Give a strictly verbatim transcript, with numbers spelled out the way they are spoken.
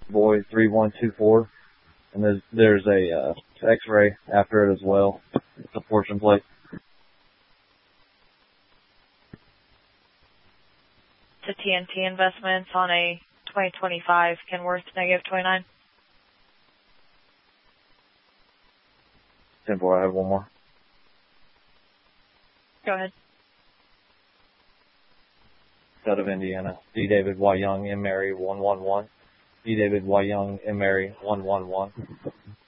Boy three one two four, and there's there's a uh, X-ray after it as well. It's a portion plate. To T N T Investments on a twenty twenty-five Kenworth negative twenty-nine. ten four, I have one more. Go ahead. Out of Indiana. D. David Y. Young, M. Mary one one one. D. David Y. Young, M. Mary one one one.